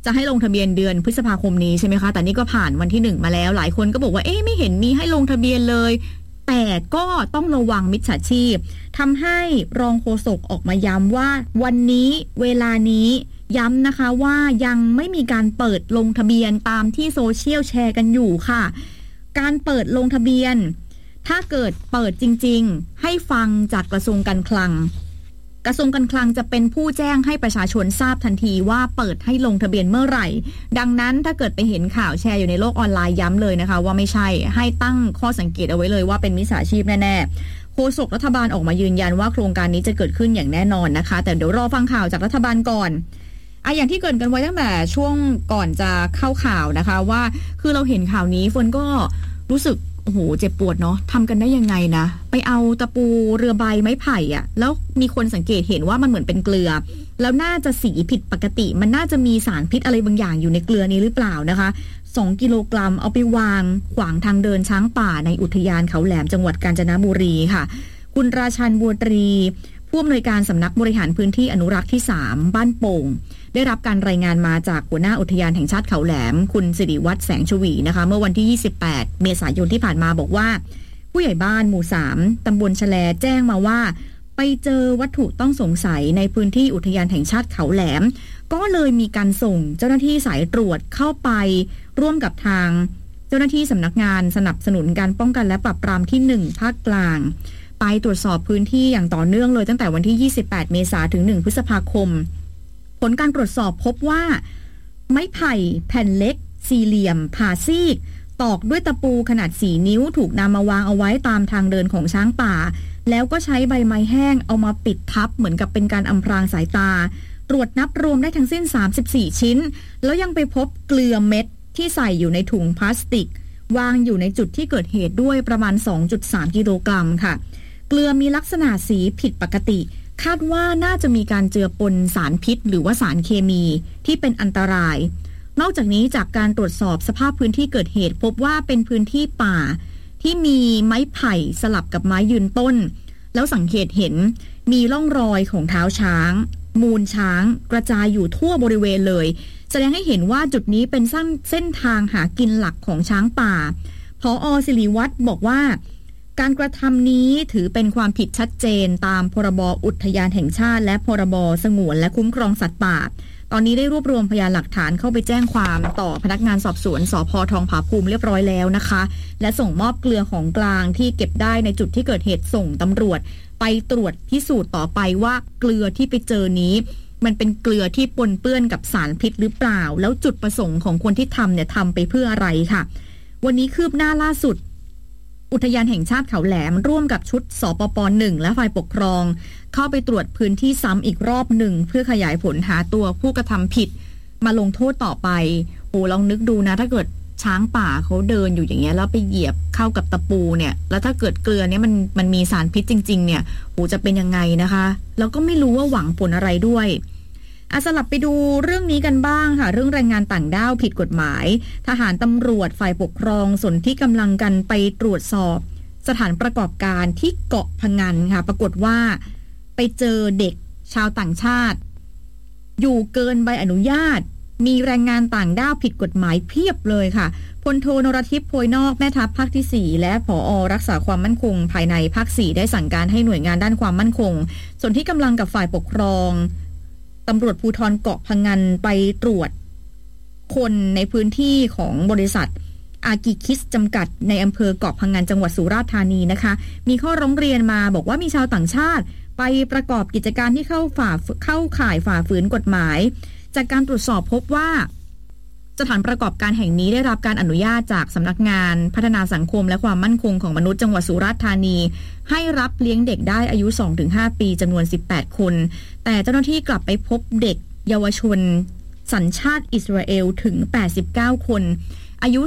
จะให้ลงทะเบียนเดือนพฤษภาคมนี้ใช่ไหมคะแต่นี่ก็ผ่านวันที่1มาแล้วหลายคนก็บอกว่าไม่เห็นมีให้ลงทะเบียนเลยแต่ก็ต้องระวังมิจฉาชีพทำให้รองโฆษกออกมาย้ำว่าวันนี้เวลานี้ย้ำนะคะว่ายังไม่มีการเปิดลงทะเบียนตามที่โซเชียลแชร์กันอยู่ค่ะการเปิดลงทะเบียนถ้าเกิดเปิดจริงๆให้ฟังจากกระทรวงการคลังกระทรวงการคลังจะเป็นผู้แจ้งให้ประชาชนทราบทันทีว่าเปิดให้ลงทะเบียนเมื่อไหร่ดังนั้นถ้าเกิดไปเห็นข่าวแชร์อยู่ในโลกออนไลน์ย้ำเลยนะคะว่าไม่ใช่ให้ตั้งข้อสังเกตเอาไว้เลยว่าเป็นมิจฉาชีพแน่ๆโฆษกรัฐบาลออกมายืนยันว่าโครงการนี้จะเกิดขึ้นอย่างแน่นอนนะคะแต่เดี๋ยวรอฟังข่าวจากรัฐบาลก่อนอย่างที่เกริ่นกันไว้ตั้งแต่ช่วงก่อนจะเข้าข่าวนะคะว่าคือเราเห็นข่าวนี้ฝนก็รู้สึกโอ้โหเจ็บปวดเนาะทำกันได้ยังไงนะไปเอาตะปูเรือใบไม้ไผ่แล้วมีคนสังเกตเห็นว่ามันเหมือนเป็นเกลือแล้วน่าจะสีผิดปกติมันน่าจะมีสารพิษอะไรบางอย่างอยู่ในเกลือนี้หรือเปล่านะคะ2 กิโลกรัมเอาไปวางขวางทางเดินช้างป่าในอุทยานเขาแหลมจังหวัดกาญจนบุรีค่ะคุณราชันบัวตรีผู้อำนวยการสำนักบริหารพื้นที่อนุรักษ์ที่3บ้านโป่งได้รับการรายงานมาจากหัวหน้าอุทยานแห่งชาติเขาแหลมคุณสิริวัฒน์แสงชวีนะคะเมื่อวันที่28เมษายนที่ผ่านมาบอกว่าผู้ใหญ่บ้านหมู่3ตำบลแฉลแจ้งมาว่าไปเจอวัตถุต้องสงสัยในพื้นที่อุทยานแห่งชาติเขาแหลมก็เลยมีการส่งเจ้าหน้าที่สายตรวจเข้าไปร่วมกับทางเจ้าหน้าที่สำนักงานสนับสนุนการป้องกันและปราบปรามที่1ภาคกลางไปตรวจสอบพื้นที่อย่างต่อเนื่องเลยตั้งแต่วันที่28เมษายนถึง1พฤษภาคมผลการตรวจสอบพบว่าไม้ไผ่แผ่นเล็กสี่เหลี่ยมผ่าซีกตอกด้วยตะปูขนาด4 นิ้วถูกนำมาวางเอาไว้ตามทางเดินของช้างป่าแล้วก็ใช้ใบไม้แห้งเอามาปิดทับเหมือนกับเป็นการอำพรางสายตาตรวจนับรวมได้ทั้งสิ้น34ชิ้นแล้วยังไปพบเกลือเม็ดที่ใส่อยู่ในถุงพลาสติกวางอยู่ในจุดที่เกิดเหตุด้วยประมาณ 2.3 กิโลกรัมค่ะเกลือมีลักษณะสีผิดปกติคาดว่าน่าจะมีการเจือปนสารพิษหรือว่าสารเคมีที่เป็นอันตรายนอกจากนี้จากการตรวจสอบสภาพพื้นที่เกิดเหตุพบว่าเป็นพื้นที่ป่าที่มีไม้ไผ่สลับกับไม้ยืนต้นแล้วสังเกตเห็นมีร่องรอยของเท้าช้างมูลช้างกระจายอยู่ทั่วบริเวณเลยแสดงให้เห็นว่าจุดนี้เป็นเส้นทางหากินหลักของช้างป่าผอ.ศิริวัฒน์บอกว่าการกระทำนี้ถือเป็นความผิดชัดเจนตามพรบอุทยานแห่งชาติและพรบสงวนและคุ้มครองสัตว์ป่าตอนนี้ได้รวบรวมพยานหลักฐานเข้าไปแจ้งความต่อพนักงานสอบสวนสภ.ทองผาภูมิเรียบร้อยแล้วนะคะและส่งมอบเกลือของกลางที่เก็บได้ในจุดที่เกิดเหตุส่งตำรวจไปตรวจพิสูจน์ต่อไปว่าเกลือที่ไปเจอนี้มันเป็นเกลือที่ปนเปื้อนกับสารพิษหรือเปล่าแล้วจุดประสงค์ของคนที่ทำเนี่ยทำไปเพื่ออะไรค่ะวันนี้คืบหน้าล่าสุดอุทยานแห่งชาติเขาแหลมร่วมกับชุดสปป.1 และฝ่ายปกครองเข้าไปตรวจพื้นที่ซ้ำอีกรอบหนึ่งเพื่อขยายผลหาตัวผู้กระทำผิดมาลงโทษต่อไปลองนึกดูนะถ้าเกิดช้างป่าเขาเดินอยู่อย่างเงี้ยแล้วไปเหยียบเข้ากับตะปูเนี่ยแล้วถ้าเกิดเกลือเนี่ยมันมีสารพิษจริงๆเนี่ยจะเป็นยังไงนะคะแล้วก็ไม่รู้ว่าหวังผลอะไรด้วยสลับไปดูเรื่องนี้กันบ้างค่ะเรื่องแรงงานต่างด้าวผิดกฎหมายทหารตำรวจฝ่ายปกครองส่วนที่กำลังกันไปตรวจสอบสถานประกอบการที่เกาะพะงันค่ะปรากฏว่าไปเจอเด็กชาวต่างชาติอยู่เกินใบอนุญาตมีแรงงานต่างด้าวผิดกฎหมายเพียบเลยค่ะพลโทนรทิพย์โพยนอกแม่ทัพภาคที่4และผอ.รักษาความมั่นคงภายในภาค4ได้สั่งการให้หน่วยงานด้านความมั่นคงส่วนที่กำลังกับฝ่ายปกครองตำรวจภูธรเกาะพะงันไปตรวจคนในพื้นที่ของบริษัทอากิคิสจำกัดในอำเภอเกาะพะงันจังหวัดสุราษฎร์ธานีนะคะมีข้อร้องเรียนมาบอกว่ามีชาวต่างชาติไปประกอบกิจการที่เข้าข่ายฝ่าฝืนกฎหมายจากการตรวจสอบพบว่าสถานประกอบการแห่งนี้ได้รับการอนุญาตจากสำนักงานพัฒนาสังคมและความมั่นคงของมนุษย์จังหวัดสุราษฎร์ธานีให้รับเลี้ยงเด็กได้อายุ 2-5 ปีจำนวน18คนแต่เจ้าหน้าที่กลับไปพบเด็กเยาวชนสัญชาติอิสราเอลถึง89คนอายุ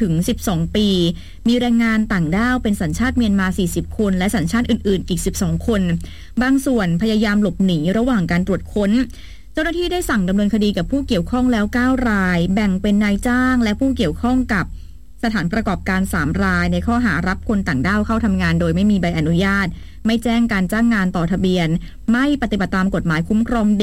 2-12 ปีมีแรงงานต่างด้าวเป็นสัญชาติเมียนมา40คนและสัญชาติอื่นๆอีก12คนบางส่วนพยายามหลบหนีระหว่างการตรวจค้นเจ้าหน้าที่ได้สั่งดำเนินคดีกับผู้เกี่ยวข้องแล้ว9รายแบ่งเป็นนายจ้างและผู้เกี่ยวข้องกับสถานประกอบการ3รายในข้อหารับคนต่างด้าวเข้าทำงานโดยไม่มีใบอนุญาตไม่แจ้งการจ้างงานต่อทะเบียนไม่ปฏิบัติตามกฎหมายคุ้มครองเด็ก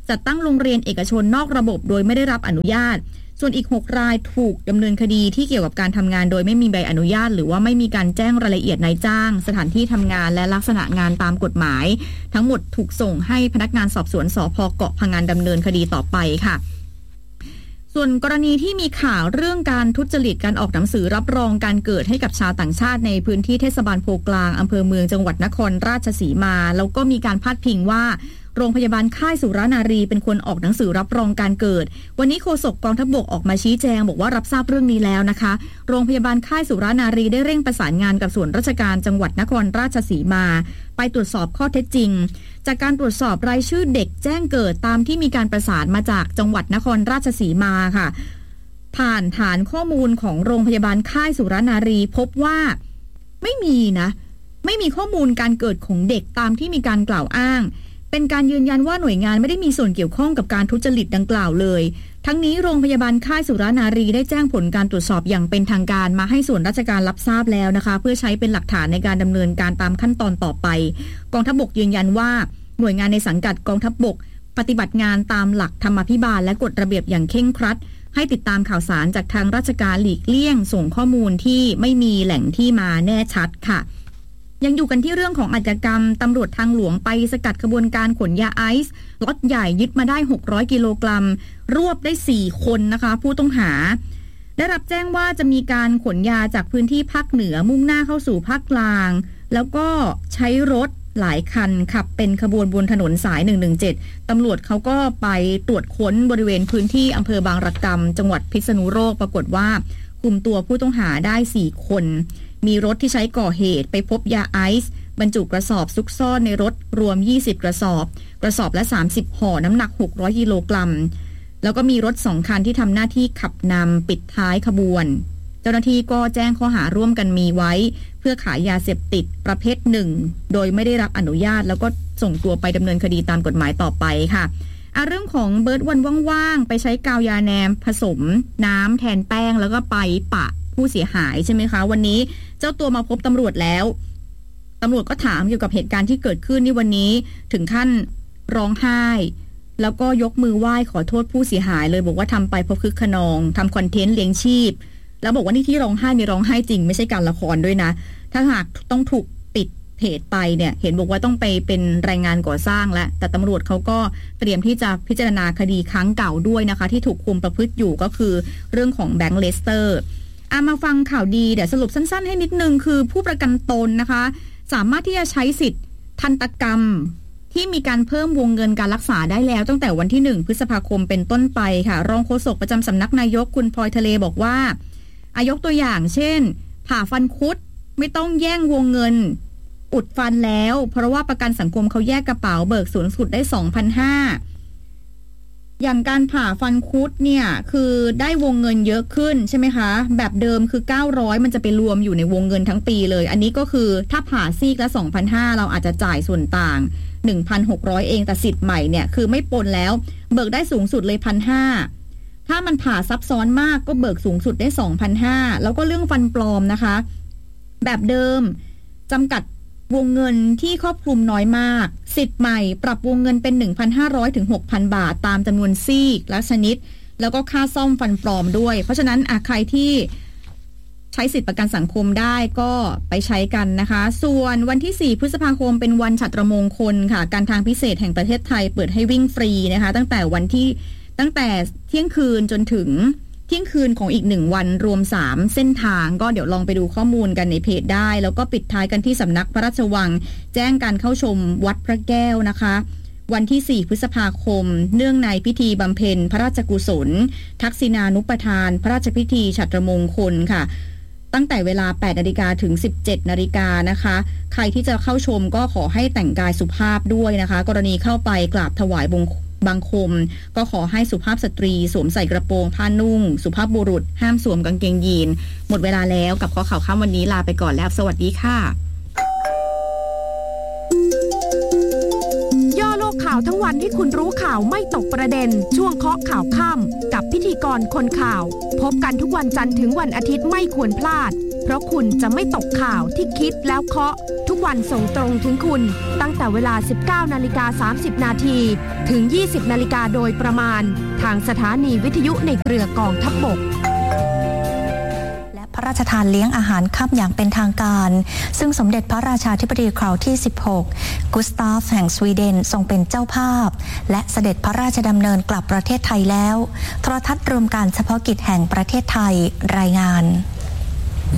จัดตั้งโรงเรียนเอกชนนอกระบบโดยไม่ได้รับอนุญาตส่วนอีก6รายถูกดำเนินคดีที่เกี่ยวกับการทำงานโดยไม่มีใบอนุญาตหรือว่าไม่มีการแจ้งรายละเอียดนายจ้างสถานที่ทำงานและลักษณะงานตามกฎหมายทั้งหมดถูกส่งให้พนักงานสอบสวนสภ.เกาะพะงันดำเนินคดีต่อไปค่ะส่วนกรณีที่มีข่าวเรื่องการทุจริตการออกหนังสือรับรองการเกิดให้กับชาวต่างชาติในพื้นที่เทศบาลโพกลางอำเภอเมืองจังหวัดนครราชสีมาแล้วก็มีการพาดพิงว่าโรงพยาบาลค่ายสุรนารีเป็นคนออกหนังสือรับรองการเกิดวันนี้โฆษกกองทัพบกออกมาชี้แจงบอกว่ารับทราบเรื่องนี้แล้วนะคะโรงพยาบาลค่ายสุรนารีได้เร่งประสานงานกับส่วนราชการจังหวัดนครราชสีมาไปตรวจสอบข้อเท็จจริงจากการตรวจสอบรายชื่อเด็กแจ้งเกิดตามที่มีการประสานมาจากจังหวัดนครราชสีมาค่ะผ่านฐานข้อมูลของโรงพยาบาลค่ายสุรนารีพบว่าไม่มีข้อมูลการเกิดของเด็กตามที่มีการกล่าวอ้างเป็นการยืนยันว่าหน่วยงานไม่ได้มีส่วนเกี่ยวข้องกับการทุจริตดังกล่าวเลยทั้งนี้โรงพยาบาลค่ายสุรนารีได้แจ้งผลการตรวจสอบอย่างเป็นทางการมาให้ส่วนราชการรับทราบแล้วนะคะเพื่อใช้เป็นหลักฐานในการดำเนินการตามขั้นตอนต่อไปกองทัพบกยืนยันว่าหน่วยงานในสังกัดกองทัพบกปฏิบัติงานตามหลักธรรมาภิบาลและกฎระเบียบอย่างเคร่งครัดให้ติดตามข่าวสารจากทางราชการหลีกเลี่ยงส่งข้อมูลที่ไม่มีแหล่งที่มาแน่ชัดค่ะยังอยู่กันที่เรื่องของอาชญากรรมตำรวจทางหลวงไปสกัดขบวนการขนยาไอซ์ล็อตใหญ่ยึดมาได้600กิโลกรัมรวบได้4คนนะคะผู้ต้องหาได้รับแจ้งว่าจะมีการขนยาจากพื้นที่ภาคเหนือมุ่งหน้าเข้าสู่ภาคกลางแล้วก็ใช้รถหลายคันขับเป็นขบวนบนถนนสาย117ตำรวจเขาก็ไปตรวจค้นบริเวณพื้นที่อำเภอบางระกำจังหวัดพิษณุโลกปรากฏว่าคุมตัวผู้ต้องหาได้4คนมีรถที่ใช้ก่อเหตุไปพบยาไอซ์บรรจุกระสอบซุกซ่อนในรถรวม20กระสอบละ30ห่อน้ำหนัก600กิโลกรัมแล้วก็มีรถ2คันที่ทำหน้าที่ขับนำปิดท้ายขบวนเจ้าหน้าที่ก็แจ้งข้อหาร่วมกันมีไว้เพื่อขายยาเสพติดประเภทหนึ่งโดยไม่ได้รับอนุญาตแล้วก็ส่งตัวไปดำเนินคดีตามกฎหมายต่อไปค่ะเรื่องของเบิร์ดวันว่างๆไปใช้กาวยาแนมผสมน้ำแทนแป้งแล้วก็ไปปะผู้เสียหายใช่ไหมคะวันนี้เจ้าตัวมาพบตำรวจแล้วตำรวจก็ถามเกี่ยวกับเหตุการณ์ที่เกิดขึ้นในวันนี้ถึงขั้นร้องไห้แล้วก็ยกมือไหว้ขอโทษผู้เสียหายเลยบอกว่าทำไปเพราะคึกขนองทำคอนเทนต์เลี้ยงชีพแล้วบอกว่านี่ที่ร้องไห้มีร้องไห้จริงไม่ใช่การละครด้วยนะถ้าหากต้องถูกปิดเพจไปเนี่ยเห็นบอกว่าต้องไปเป็นแรงงานก่อสร้างแล้วแต่ตำรวจเขาก็เตรียมที่จะพิจารณาคดีครั้งเก่าด้วยนะคะที่ถูกคุมประพฤติอยู่ก็คือเรื่องของแบงค์เลสเตอร์มาฟังข่าวดีเดี๋ยวสรุปสั้นๆให้นิดนึงคือผู้ประกันตนนะคะสามารถที่จะใช้สิทธิ์ทันตกรรมที่มีการเพิ่มวงเงินการรักษาได้แล้วตั้งแต่วันที่1พฤษภาคมเป็นต้นไปค่ะรองโฆษกประจำสำนักนายกคุณพลอยทะเลบอกว่ายกตัวอย่างเช่นผ่าฟันคุดไม่ต้องแย่งวงเงินอุดฟันแล้วเพราะว่าประกันสังคมเขาแยกกระเป๋าเบิกสูงสุดได้ 2,500 อย่างการผ่าฟันคุดเนี่ยคือได้วงเงินเยอะขึ้นใช่ไหมคะแบบเดิมคือ900มันจะไปรวมอยู่ในวงเงินทั้งปีเลยอันนี้ก็คือถ้าผ่าซีกละ 2,500 เราอาจจะจ่ายส่วนต่าง 1,600 เองแต่สิทธิ์ใหม่เนี่ยคือไม่ปนแล้วเบิกได้สูงสุดเลย 1,500 ถ้ามันผ่าซับซ้อนมากก็เบิกสูงสุดได้ 2,500 แล้วก็เรื่องฟันปลอมนะคะแบบเดิมจำกัดวงเงินที่ครอบคลุมน้อยมากสิทธิ์ใหม่ปรับวงเงินเป็น 1,500 ถึง 6,000 บาทตามจำนวนซีกและชนิดแล้วก็ค่าซ่อมฟันปลอมด้วยเพราะฉะนั้นใครที่ใช้สิทธิประกันสังคมได้ก็ไปใช้กันนะคะส่วนวันที่4พฤษภาคมเป็นวันฉัตรมงคลค่ะการทางพิเศษแห่งประเทศไทยเปิดให้วิ่งฟรีนะคะตั้งแต่เที่ยงคืนจนถึงเที่ยงคืนของอีก1วันรวม3เส้นทางก็เดี๋ยวลองไปดูข้อมูลกันในเพจได้แล้วก็ปิดท้ายกันที่สำนักพระราชวังแจ้งการเข้าชมวัดพระแก้วนะคะวันที่4พฤษภาคมเนื่องในพิธีบำเพ็ญพระราชกุศลทักษิณานุปทานพระราชพิธีฉัตรมงคลค่ะตั้งแต่เวลา 8 นาฬิกาถึง 17 นาฬิกานะคะใครที่จะเข้าชมก็ขอให้แต่งกายสุภาพด้วยนะคะกรณีเข้าไปกราบถวายบังคมก็ขอให้สุภาพสตรีสวมใส่กระโปรงผ้านุ่งสุภาพบุรุษห้ามสวมกางเกงยีนหมดเวลาแล้วกับข้อข่าวค่ำวันนี้ลาไปก่อนแล้วสวัสดีค่ะย่อโลกข่าวทั้งวันให้คุณรู้ข่าวไม่ตกประเด็นช่วงเคาะข่าวค่ำกับพิธีกรคนข่าวพบกันทุกวันจันทร์ถึงวันอาทิตย์ไม่ควรพลาดเพราะคุณจะไม่ตกข่าวที่คิดแล้วเคาะทุกวันส่งตรงถึงคุณตั้งแต่เวลา 19:30 นาทีถึง 20:00 นาฬิกาโดยประมาณทางสถานีวิทยุในเครือกองทัพบกพระราชทานเลี้ยงอาหารค่ำอย่างเป็นทางการซึ่งสมเด็จพระราชาธิบดีคราวที่ 16 กุสตาฟแห่งสวีเดนทรงเป็นเจ้าภาพและเสด็จพระราชดำเนินกลับประเทศไทยแล้วโทรทัศน์รวมการเฉพาะกิจแห่งประเทศไทยรายงาน